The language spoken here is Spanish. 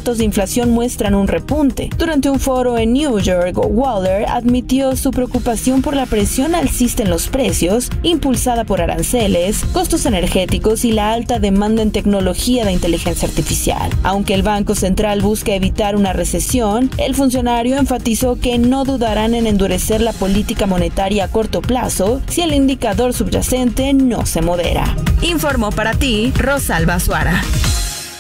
datos de inflación muestran un repunte. Durante un foro en New York, Waller admitió su preocupación por la presión alcista en los precios, impulsada por aranceles, costos energéticos y la alta demanda en tecnología de inteligencia artificial. Aunque el Banco Central busca evitar una recesión, el funcionario enfatizó que no dudarán en endurecer la política monetaria a corto plazo si el indicador subyacente no se modera. Informó para ti Rosalba Suara.